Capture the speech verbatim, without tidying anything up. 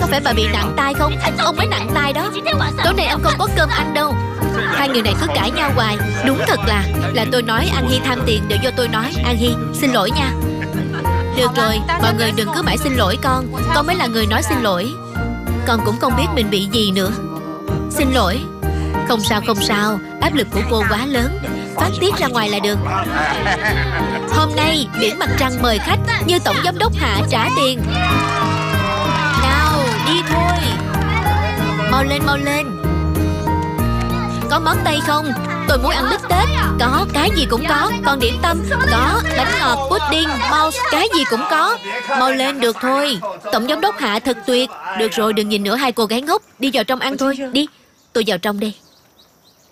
có phải bà bị nặng tai không? Ông mới nặng tai đó. Tối nay ông không có cơm ăn đâu. Hai người này cứ cãi nhau hoài. Đúng thật là Là tôi nói An Hi tham tiền đều do tôi nói. An Hi xin lỗi nha. Được rồi, mọi người đừng cứ mãi xin lỗi con. Con mới là người nói xin lỗi. Con cũng không biết mình bị gì nữa. Xin lỗi. Không sao không sao, áp lực của cô quá lớn, phát tiết ra ngoài là được. Hôm nay biển mặt trăng mời khách, như tổng giám đốc Hạ trả tiền. Nào đi thôi. Mau lên mau lên. Có món Tây không? Tôi muốn ăn bít tết. Có, cái gì cũng có. Còn điểm tâm có, bánh ngọt, pudding, mouse, cái gì cũng có. Mau lên được thôi. Tổng giám đốc Hạ thật tuyệt. Được rồi, đừng nhìn nữa hai cô gái ngốc. Đi vào trong ăn thôi, đi. Tôi vào trong đây.